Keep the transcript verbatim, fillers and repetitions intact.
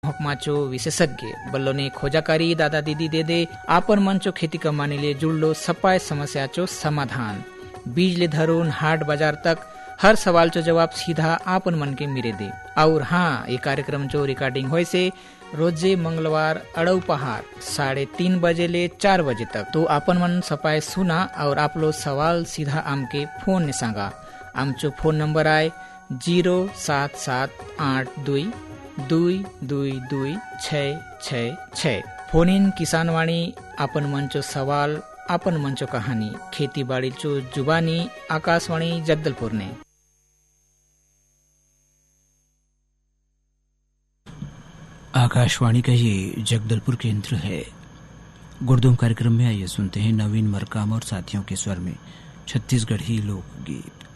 हकमाचो विशेषज्ञ बल्लो ने खोजाकारी दादा दीदी दे दे आपन मंचो खेती कमाने लिए जुड़लो सपाय समस्या चो समाधान। बीज ले धरून हाट बाजार तक हर सवाल चो जवाब सीधा आपन मन के मिरे दे। और हाँ, ये कार्यक्रम जो रिकॉर्डिंग होए से रोजे मंगलवार अड़ऊ पहाड़ साढ़े तीन बजे ले चार बजे तक। तो आपन मन सपाय सुना और आप लोग सवाल सीधा आम के फोन ने सांगा। आमचो फोन नंबर आए जीरो सात सात आठ दुई दुई दुई दुई छ छ छ। फोन इन किसान वाणी आपन मंचो सवाल आपन मंचो कहानी खेती बाड़ी चो जुबानी आकाशवाणी जगदलपुर ने। आकाशवाणी का ये जगदलपुर केंद्र है। गुरदुम कार्यक्रम में आइए सुनते हैं नवीन मरकाम और साथियों के स्वर में छत्तीसगढ़ी लोकगीत।